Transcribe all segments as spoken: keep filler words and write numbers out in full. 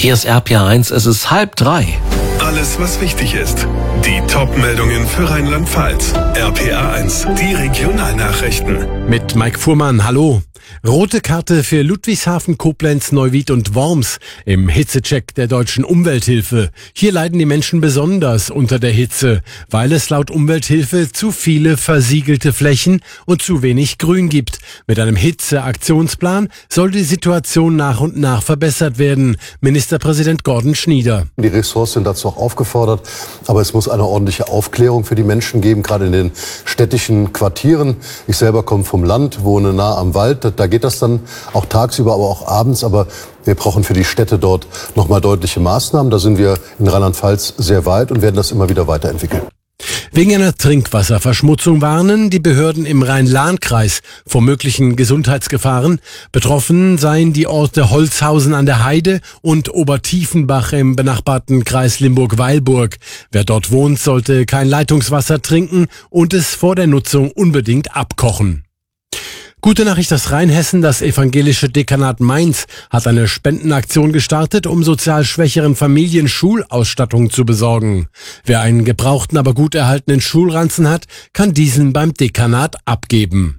Hier ist R P R eins, es ist halb drei. Alles, was wichtig ist. Die Top-Meldungen für Rheinland-Pfalz. R P R eins, die Regionalnachrichten. Mit Mike Fuhrmann, hallo. Rote Karte für Ludwigshafen, Koblenz, Neuwied und Worms im Hitzecheck der Deutschen Umwelthilfe. Hier leiden die Menschen besonders unter der Hitze, weil es laut Umwelthilfe zu viele versiegelte Flächen und zu wenig Grün gibt. Mit einem Hitzeaktionsplan soll die Situation nach und nach verbessert werden. Ministerpräsident Gordon Schnieder. Die Ressorts sind dazu auch aufgefordert, aber es muss eine ordentliche Aufklärung für die Menschen geben, gerade in den städtischen Quartieren. Ich selber komme vom Land, wohne nah am Wald. Da geht das dann auch tagsüber, aber auch abends. Aber wir brauchen für die Städte dort nochmal deutliche Maßnahmen. Da sind wir in Rheinland-Pfalz sehr weit und werden das immer wieder weiterentwickeln. Wegen einer Trinkwasserverschmutzung warnen die Behörden im Rhein-Lahn-Kreis vor möglichen Gesundheitsgefahren. Betroffen seien die Orte Holzhausen an der Heide und Obertiefenbach im benachbarten Kreis Limburg-Weilburg. Wer dort wohnt, sollte kein Leitungswasser trinken und es vor der Nutzung unbedingt abkochen. Gute Nachricht aus Rheinhessen, das evangelische Dekanat Mainz hat eine Spendenaktion gestartet, um sozial schwächeren Familien Schulausstattung zu besorgen. Wer einen gebrauchten, aber gut erhaltenen Schulranzen hat, kann diesen beim Dekanat abgeben.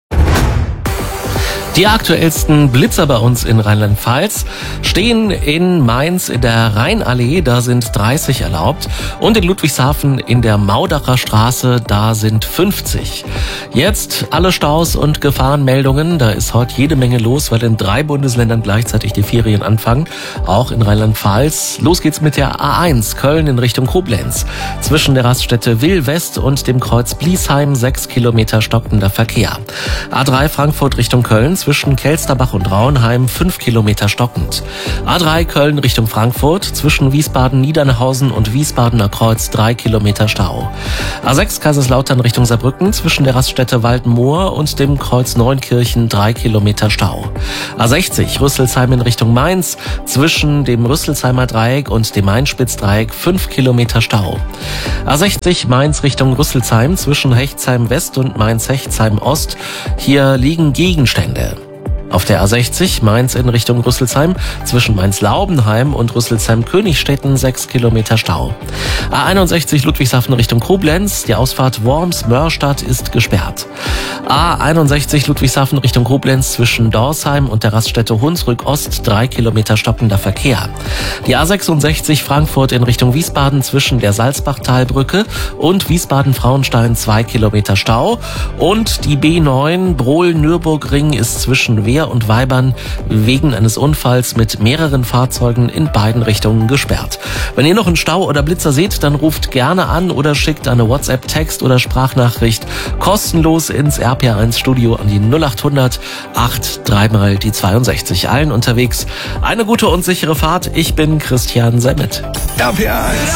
Die aktuellsten Blitzer bei uns in Rheinland-Pfalz stehen in Mainz in der Rheinallee, da sind dreißig erlaubt, und in Ludwigshafen in der Maudacher Straße, da sind fünfzig. Jetzt alle Staus und Gefahrenmeldungen, da ist heute jede Menge los, weil in drei Bundesländern gleichzeitig die Ferien anfangen, auch in Rheinland-Pfalz. Los geht's mit der A eins, Köln in Richtung Koblenz. Zwischen der Raststätte Will-West und dem Kreuz Bliesheim sechs Kilometer stockender Verkehr. A drei Frankfurt Richtung Köln, zwischen Kelsterbach und Rauenheim fünf Kilometer stockend. A drei Köln Richtung Frankfurt, zwischen Wiesbaden-Niedernhausen und Wiesbadener Kreuz drei Kilometer Stau. A sechs Kaiserslautern Richtung Saarbrücken, zwischen der Raststätte Waldmoor und dem Kreuz Neunkirchen drei Kilometer Stau. A sechzig Rüsselsheim in Richtung Mainz, zwischen dem Rüsselsheimer Dreieck und dem Mainspitzdreieck fünf Kilometer Stau. A sechzig Mainz Richtung Rüsselsheim, zwischen Hechtsheim West und Mainz-Hechtsheim Ost, hier liegen Gegenstände. Auf der A sechzig Mainz in Richtung Rüsselsheim, zwischen Mainz-Laubenheim und Rüsselsheim-Königstetten sechs Kilometer Stau. A einundsechzig Ludwigshafen Richtung Koblenz, die Ausfahrt Worms-Mörstadt ist gesperrt. A einundsechzig Ludwigshafen Richtung Koblenz, zwischen Dorsheim und der Raststätte Hunsrück Ost drei Kilometer stockender Verkehr. Die A sechsundsechzig Frankfurt in Richtung Wiesbaden, zwischen der Salzbachtalbrücke und Wiesbaden-Frauenstein zwei Kilometer Stau. Und die B neun Brohl-Nürburgring ist zwischen Wehr und Weibern wegen eines Unfalls mit mehreren Fahrzeugen in beiden Richtungen gesperrt. Wenn ihr noch einen Stau oder Blitzer seht, dann ruft gerne an oder schickt eine WhatsApp, Text oder Sprachnachricht kostenlos ins R P R eins Studio an die null acht hundert acht drei mal die zweiundsechzig. Allen unterwegs eine gute und sichere Fahrt. Ich bin Christian Semmet. R P R eins.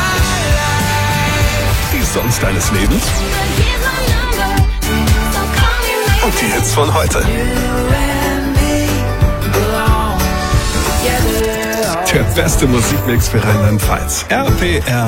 Die Songs deines Lebens. Und die Hits von heute. Der beste Musikmix für Rheinland-Pfalz. R P R